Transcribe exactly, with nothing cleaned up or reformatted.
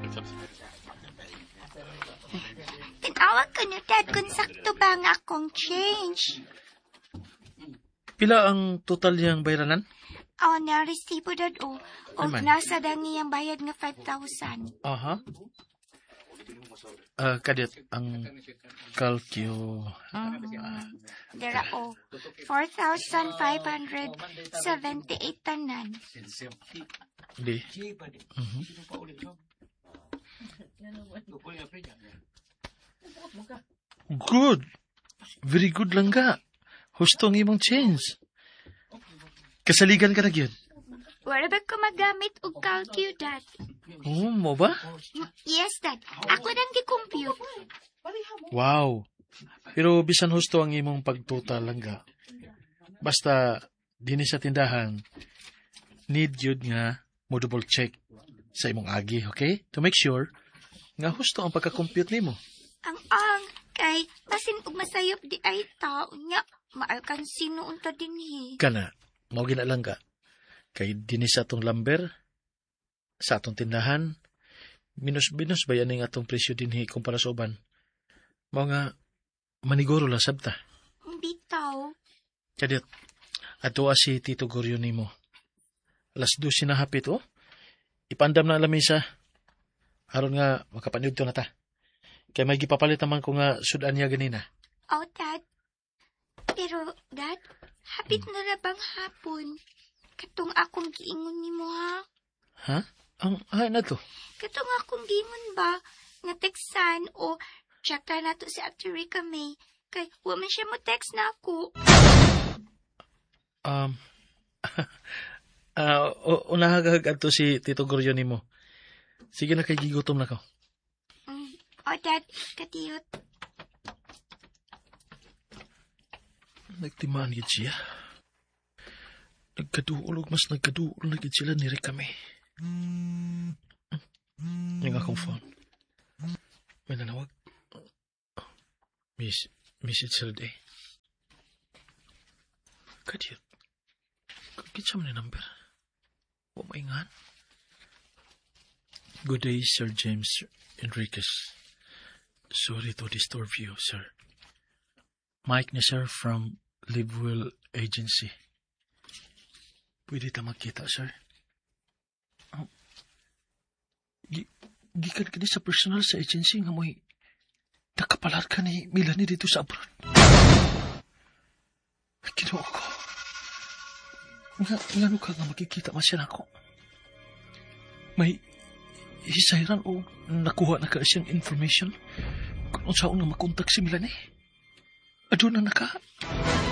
Tinawag ka niyo, Dad, kung sakto ba nga akong change. Pila ang total niyang bayranan? Oh, na-resibo, Dad, o. O, Naman. nasa dangi ang bayad nga five thousand. Aha. Ah, kadit ang kalkyo. Dara, o. four thousand five hundred seventy-eight tanan. Di. Mhm. Good. Very good lang ga. Husto ang imong change. Kasaligan ka na gyud. Wala ba ko magamit og calcio, Dad? Oh, mo ba? Mm, Yes, Dad. Ako nang gi-compute. Wow. Pero bisan husto ang imong pagtotal lang ga. Basta dinhi sa tindahan, need yun nga mo double check sa imong agi, okay? To make sure nga husto ang pagka-compute nimo. Ang ang kay basin og masayop di ay tao nya maal sino unta dinhi. Kana, mao gina lang ka. Kay dinhi sa atong lumber, sa atong tindahan, minus-minus ba yan ang atong presyo dinhi kumpara sa uban. Mao nga maniguro lang sabta. Bitaw. Kadit, ato si Tito Goryo nimo. Alas dos na hapit, oh. Ipandam na ang lamisa. Aron nga makapanyod to na ta. Kaya may gipapalit naman ko nga sudan niya ganina. Oh, Dad. Pero, Dad, hapit na na bang hapon? Katong akong giingon nimo, ha? Ha? Ang, ay na to. Katong akong giingon ba? Nga teksan o tsaka na to si Ate Rica May. Kay, waman siya mo text na ako. Um, uh, unahagag ato si Tito Goryo nimo. Sige na kay gigutom na ko. Mm. Oh, Dad, katiyot. Nagtimaan gid siya. Nagkaduulog, mas nagkaduulog na gid sila ni Rikame. Yung akong phone. May nanawag. Miss, Miss Itzelde. Kadiyot. Kagit siya man number. O maingan. Good day, Sir James Enriquez. Sorry to disturb you, sir. Mike ni sir from Livewell Agency. Pwede ta magkita, sir? Oh. Gi- Gikan ka ni sa personal sa agency nga mo'y nakapalar ka ni Melanie dito sa abroad. Kinuha ko. Nga, nga ka nga makikita man siya ako. May hisayran o nakuha na ka siyang information kung saan na makontak si Melanie. Adun na naka.